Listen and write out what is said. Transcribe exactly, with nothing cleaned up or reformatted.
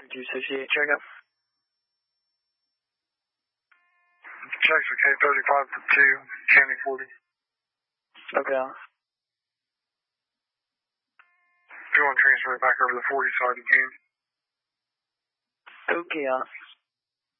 Do you associate checkup? Checks for K thirty-five to two, County forty. Okay. If you want to transfer it back over to the forty side, you can. Okay, uh.